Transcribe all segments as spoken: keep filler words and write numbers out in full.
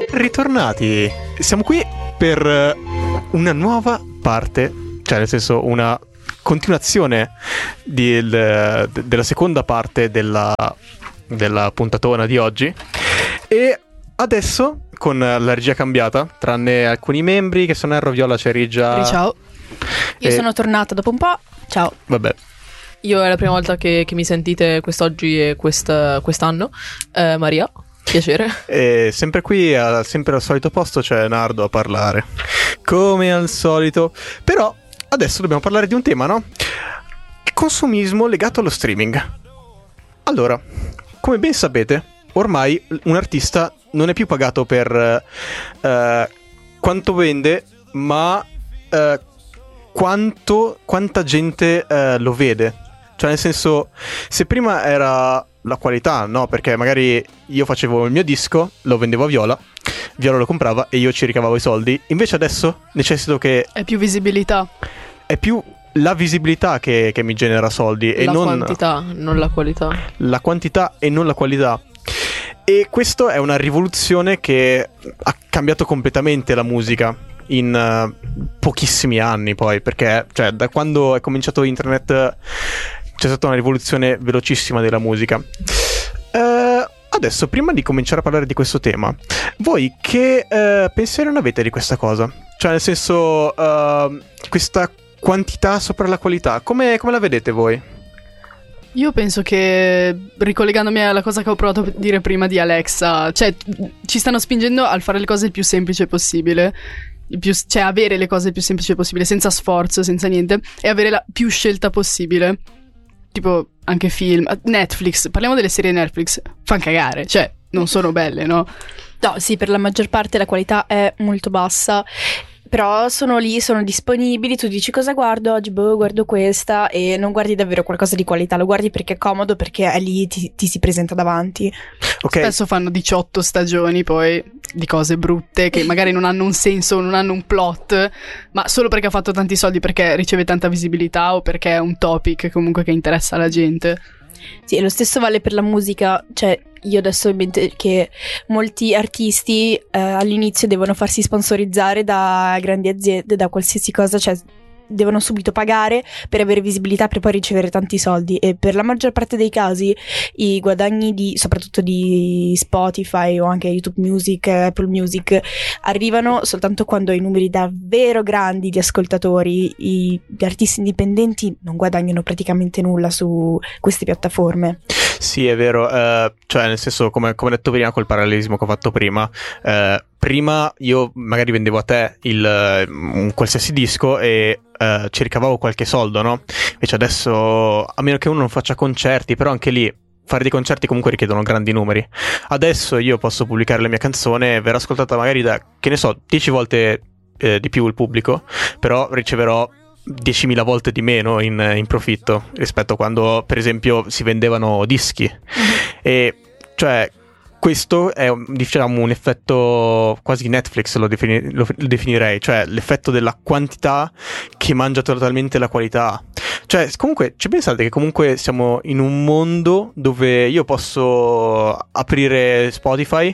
ritornati. Siamo qui per una nuova parte, cioè nel senso una continuazione del, della seconda parte della, della puntatona di oggi. E adesso, con la regia cambiata, tranne alcuni membri, che sono Erro, Viola, Cerigia. Ciao. Io e... sono tornata dopo un po'. Ciao. Vabbè. Io è la prima volta che, che mi sentite quest'oggi e quest, quest'anno. eh, Maria, piacere. E sempre qui, a, sempre al solito posto, c'è Nardo a parlare, come al solito. Però adesso dobbiamo parlare di un tema, no? Consumismo legato allo streaming. Allora, come ben sapete, ormai un artista non è più pagato per eh, quanto vende, ma eh, quanto, quanta gente eh, lo vede. Cioè, nel senso, se prima era la qualità, no? Perché magari io facevo il mio disco, lo vendevo a Viola, Viola lo comprava e io ci ricavavo i soldi. Invece adesso necessito che... È più visibilità. È più la visibilità che, che mi genera soldi. E la non quantità, non la qualità. La quantità e non la qualità. E questo è una rivoluzione che ha cambiato completamente la musica in uh, pochissimi anni poi, perché cioè da quando è cominciato internet c'è stata una rivoluzione velocissima della musica. Uh, adesso, prima di cominciare a parlare di questo tema, voi che uh, pensiero ne avete di questa cosa? Cioè, nel senso, uh, questa quantità sopra la qualità, come, come la vedete voi? Io penso che, ricollegandomi alla cosa che ho provato a dire prima di Alexa, cioè ci stanno spingendo a fare le cose il più semplice possibile, il più, cioè avere le cose il più semplice possibile, senza sforzo, senza niente, e avere la più scelta possibile. Tipo anche film, Netflix, parliamo delle serie Netflix, fan cagare, cioè non sono belle, no? No, sì, per la maggior parte la qualità è molto bassa, però sono lì, sono disponibili, tu dici cosa guardo oggi, boh, guardo questa, e non guardi davvero qualcosa di qualità, lo guardi perché è comodo, perché è lì, ti, ti si presenta davanti. Okay. Spesso fanno diciotto stagioni poi di cose brutte che magari non hanno un senso, non hanno un plot, ma solo perché ha fatto tanti soldi, perché riceve tanta visibilità o perché è un topic comunque che interessa alla gente. Sì, e lo stesso vale per la musica. Cioè, io adesso ho in mente che molti artisti eh, all'inizio devono farsi sponsorizzare da grandi aziende, da qualsiasi cosa, cioè devono subito pagare per avere visibilità, per poi ricevere tanti soldi, e per la maggior parte dei casi i guadagni di, soprattutto di Spotify o anche YouTube Music, Apple Music, arrivano soltanto quando hai numeri davvero grandi di ascoltatori. I, gli artisti indipendenti non guadagnano praticamente nulla su queste piattaforme. Sì, è vero, uh, cioè nel senso, come, come detto prima, col parallelismo che ho fatto prima, uh, prima io magari vendevo a te il, un qualsiasi disco e uh, ci ricavavo qualche soldo, no? Invece adesso, a meno che uno non faccia concerti, però anche lì fare dei concerti comunque richiedono grandi numeri. Adesso io posso pubblicare la mia canzone, verrà ascoltata magari da, che ne so, dieci volte eh, di più il pubblico, però riceverò diecimila volte di meno in, in profitto rispetto a quando, per esempio, si vendevano dischi. Mm-hmm. E cioè questo è, diciamo, un effetto quasi Netflix, lo, defini- lo, lo definirei, cioè l'effetto della quantità che mangia totalmente la qualità. Cioè, comunque, ci pensate che comunque siamo in un mondo dove io posso aprire Spotify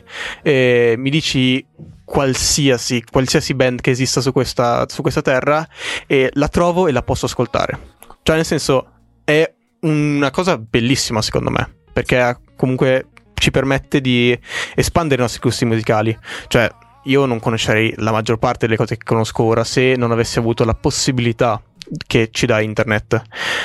e mi dici qualsiasi qualsiasi band che esista su questa su questa terra e la trovo e la posso ascoltare. Cioè, nel senso, è una cosa bellissima secondo me, perché comunque ci permette di espandere i nostri gusti musicali. Cioè, io non conoscerei la maggior parte delle cose che conosco ora se non avessi avuto la possibilità che ci dà internet.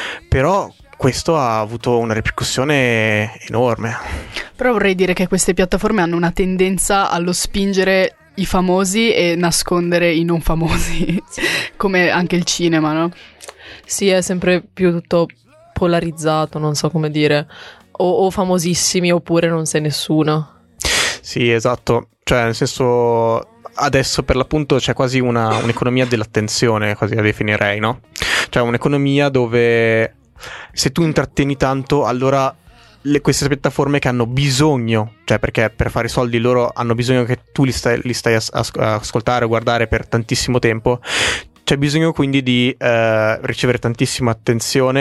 Però questo ha avuto una ripercussione enorme. Però vorrei dire che queste piattaforme hanno una tendenza allo spingere i famosi e nascondere i non famosi, sì. Come anche il cinema, no? Sì, è sempre più tutto polarizzato, non so come dire, o, o famosissimi oppure non sei nessuno. Sì, esatto, cioè nel senso, adesso per l'appunto c'è quasi una, un'economia dell'attenzione, così la definirei, no? Cioè un'economia dove se tu intrattieni tanto, allora le, queste piattaforme che hanno bisogno, cioè perché per fare i soldi loro hanno bisogno che tu li stai, li stai a, a, a ascoltare o guardare per tantissimo tempo, c'è bisogno quindi di eh, ricevere tantissima attenzione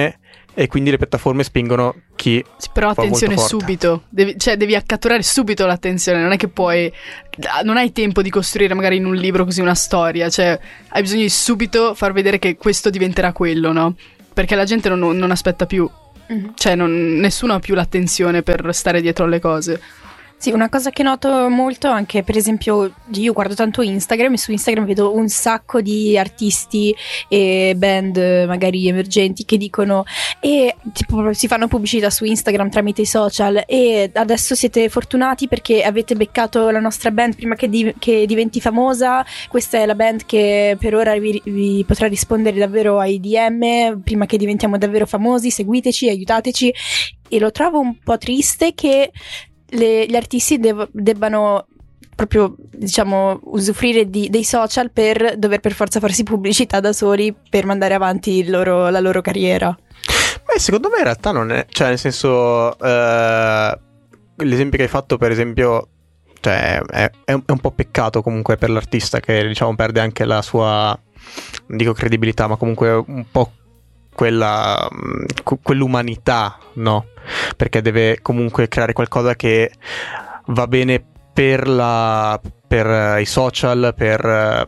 e quindi le piattaforme spingono chi Sì, però fa attenzione molto forte. subito, devi, cioè devi accatturare subito l'attenzione, non è che poi non hai tempo di costruire magari in un libro così una storia, cioè hai bisogno di subito far vedere che questo diventerà quello, no? Perché la gente non, non aspetta più, Mm-hmm. cioè non, nessuno ha più l'attenzione per stare dietro alle cose. Sì, una cosa che noto molto anche, per esempio, io guardo tanto Instagram e su Instagram vedo un sacco di artisti e band magari emergenti che dicono e tipo si fanno pubblicità su Instagram tramite i social e adesso siete fortunati perché avete beccato la nostra band prima che, di- che diventi famosa, questa è la band che per ora vi, vi potrà rispondere davvero ai D M prima che diventiamo davvero famosi, seguiteci, aiutateci, e lo trovo un po' triste che Le, gli artisti dev- debbano proprio, diciamo, usufruire di, dei social per dover per forza farsi pubblicità da soli per mandare avanti il loro, la loro carriera. Beh, secondo me in realtà non è, cioè nel senso, eh, l'esempio che hai fatto per esempio, cioè è, è un è un po' peccato comunque per l'artista che diciamo perde anche la sua, non dico credibilità, ma comunque un po' quella quell'umanità, no? Perché deve comunque creare qualcosa che va bene per la per i social, per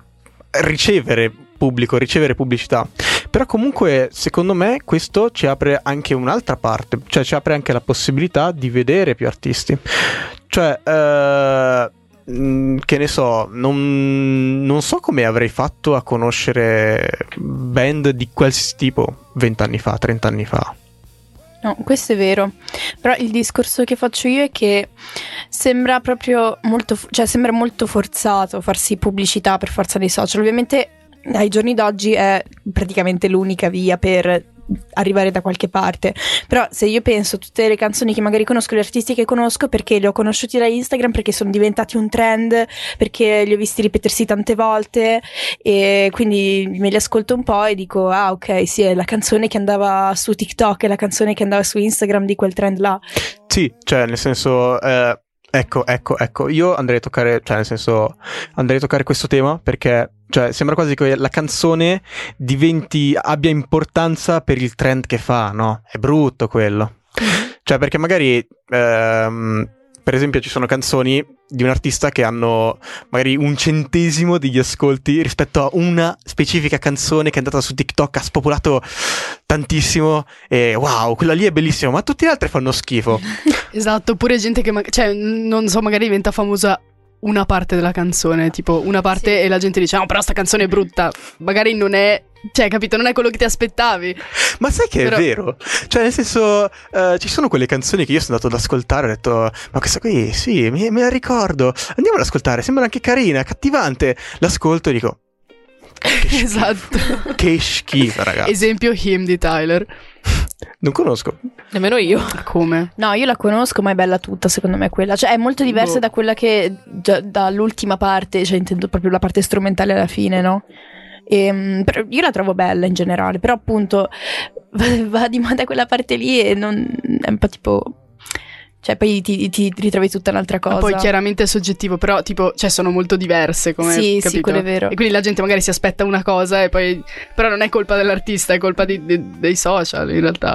ricevere pubblico, ricevere pubblicità. Però comunque secondo me questo ci apre anche un'altra parte, cioè ci apre anche la possibilità di vedere più artisti. Cioè eh, che ne so, non, non so come avrei fatto a conoscere band di qualsiasi tipo vent'anni fa, trent'anni fa. No, questo è vero, però il discorso che faccio io è che sembra proprio molto, cioè sembra molto forzato farsi pubblicità per forza dei social. Ovviamente ai giorni d'oggi è praticamente l'unica via per arrivare da qualche parte, però se io penso a tutte le canzoni che magari conosco, gli artisti che conosco perché li ho conosciuti da Instagram, perché sono diventati un trend, perché li ho visti ripetersi tante volte e quindi me li ascolto un po' e dico ah ok, sì, è la canzone che andava su TikTok, è la canzone che andava su Instagram di quel trend là. Sì, cioè nel senso eh, ecco, ecco, ecco, io andrei a toccare, cioè nel senso andrei a toccare questo tema perché cioè sembra quasi che la canzone diventi, abbia importanza per il trend che fa, no? È brutto quello. Cioè perché magari ehm, per esempio ci sono canzoni di un artista che hanno magari un centesimo degli ascolti rispetto a una specifica canzone che è andata su TikTok, ha spopolato tantissimo e wow, quella lì è bellissima, ma tutte le altre fanno schifo. Esatto, oppure gente che ma- cioè non so, magari diventa famosa una parte della canzone, tipo una parte Sì. e la gente dice no, però sta canzone è brutta, magari non è, cioè capito, non è quello che ti aspettavi. Ma sai che Però- è vero? Cioè nel senso eh, ci sono quelle canzoni che io sono andato ad ascoltare e ho detto ma questa qui sì, mi- me la ricordo, andiamo ad ascoltare, sembra anche carina, accattivante. L'ascolto e dico che schifo, Esatto. che schifo ragazzi. Esempio Him di Tyler. Non conosco. Nemmeno io. Come? No, io la conosco, ma è bella tutta, secondo me, quella. Cioè, è molto diversa Boh. da quella che già dall'ultima parte, cioè intendo proprio la parte strumentale alla fine, no? E, però io la trovo bella in generale, però appunto va, va di moda quella parte lì e non è un po' tipo, cioè poi ti, ti ritrovi tutta un'altra cosa. Ma poi chiaramente è soggettivo, però tipo, cioè sono molto diverse come, Sì, capito? sì, quello è vero. E quindi la gente magari si aspetta una cosa e poi, però non è colpa dell'artista, è colpa di- di- dei social in realtà.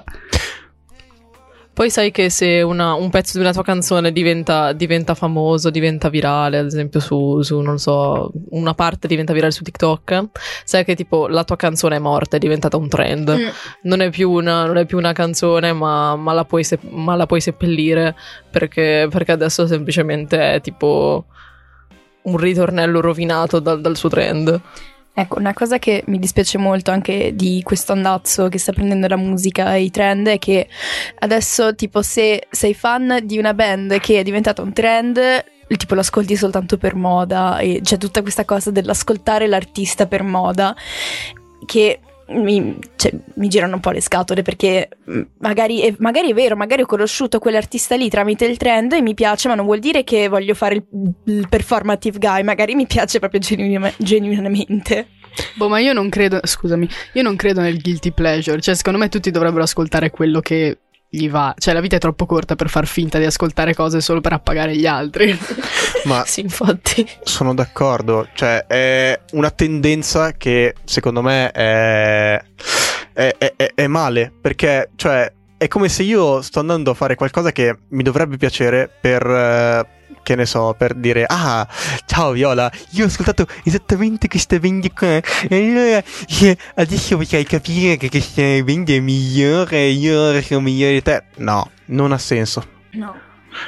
Poi sai che se una- un pezzo di una tua canzone diventa, diventa famoso, diventa virale, ad esempio su, su, non so, una parte diventa virale su TikTok, sai che tipo la tua canzone è morta, è diventata un trend. Mm. Non è più una, non è più una canzone, ma, ma, la puoi se- ma la puoi seppellire perché, perché adesso semplicemente è tipo un ritornello rovinato dal, dal suo trend. Ecco, una cosa che mi dispiace molto anche di questo andazzo che sta prendendo la musica e i trend è che adesso, tipo, se sei fan di una band che è diventata un trend, tipo l'ascolti soltanto per moda e c'è tutta questa cosa dell'ascoltare l'artista per moda che mi, cioè, mi girano un po' le scatole perché magari è, magari è vero, magari ho conosciuto quell'artista lì tramite il trend e mi piace, ma non vuol dire che voglio fare il, il performative guy, magari mi piace proprio genuina- genuinamente. Boh, ma io non credo, scusami, io non credo nel guilty pleasure, cioè secondo me tutti dovrebbero ascoltare quello che gli va, cioè la vita è troppo corta per far finta di ascoltare cose solo per appagare gli altri. Ma Sì, infatti. sono d'accordo, cioè è una tendenza che secondo me è, è, è, è, è male, perché cioè è come se io sto andando a fare qualcosa che mi dovrebbe piacere per, eh, che ne so, per dire ah, ciao Viola, io ho ascoltato esattamente questa band qua e allora eh, adesso vorrei capire che questa band è migliore, io sono migliore di te. No, non ha senso. No.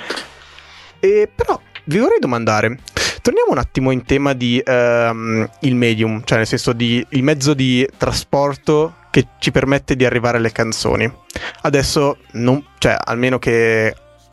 E però vi vorrei domandare, torniamo un attimo in tema di ehm, il medium, cioè nel senso di il mezzo di trasporto che ci permette di arrivare alle canzoni. Adesso non, cioè almeno che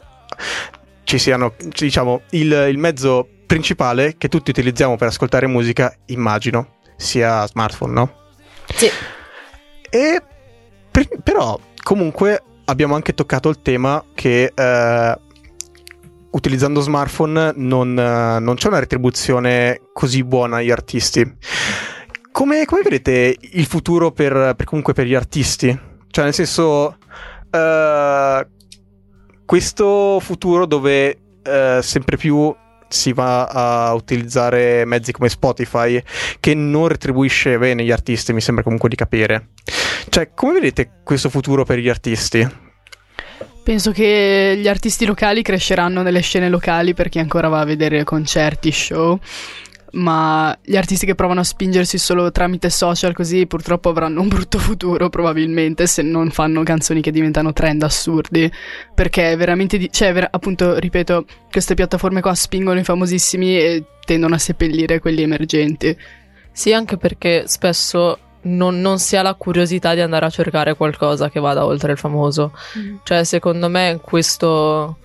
ci siano, diciamo, il, il mezzo principale che tutti utilizziamo per ascoltare musica, immagino, sia smartphone, no? Sì. E per, però comunque abbiamo anche toccato il tema che eh, utilizzando smartphone non, eh, non c'è una retribuzione così buona agli artisti. Come, come vedete il futuro per, per comunque per gli artisti? Cioè nel senso uh, questo futuro dove uh, sempre più si va a utilizzare mezzi come Spotify che non retribuisce bene gli artisti, mi sembra comunque di capire. Cioè come vedete questo futuro per gli artisti? Penso che gli artisti locali cresceranno nelle scene locali per chi ancora va a vedere concerti, show, ma gli artisti che provano a spingersi solo tramite social così purtroppo avranno un brutto futuro probabilmente se non fanno canzoni che diventano trend assurdi, perché veramente di- cioè ver- appunto ripeto, queste piattaforme qua spingono i famosissimi e tendono a seppellire quelli emergenti. Sì, anche perché spesso non, non si ha la curiosità di andare a cercare qualcosa che vada oltre il famoso. Mm. Cioè secondo me questo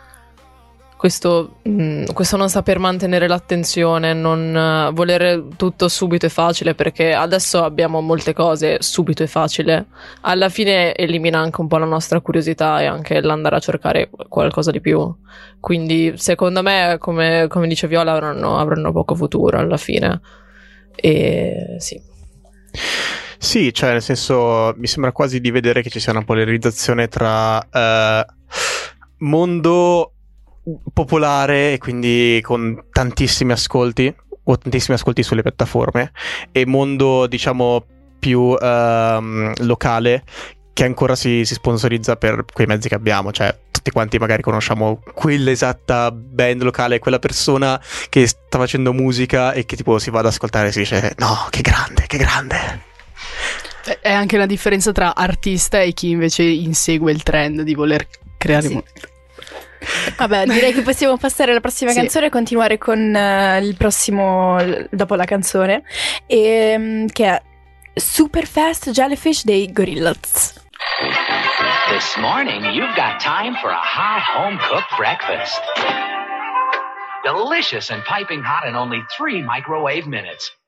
Questo, mh, questo non saper mantenere l'attenzione, non uh, volere tutto subito e facile, perché adesso abbiamo molte cose subito e facile, alla fine elimina anche un po' la nostra curiosità e anche l'andare a cercare qualcosa di più. Quindi secondo me, come, come dice Viola, avranno, avranno poco futuro alla fine. E sì. Sì, cioè nel senso mi sembra quasi di vedere che ci sia una polarizzazione tra uh, mondo popolare e quindi con tantissimi ascolti o tantissimi ascolti sulle piattaforme e mondo diciamo più uh, locale che ancora si, si sponsorizza per quei mezzi che abbiamo, cioè tutti quanti magari conosciamo quella esatta band locale, quella persona che sta facendo musica e che tipo si va ad ascoltare e si dice no, che grande, che grande. È anche la differenza tra artista e chi invece insegue il trend di voler creare sì. mu- Vabbè, direi che possiamo passare alla prossima sì. canzone e continuare con uh, il prossimo dopo la canzone e, um, che è Super Fast Jellyfish dei Gorillaz. This morning you've got time for a hot home-cooked breakfast. Delicious and piping hot in only three microwave minutes.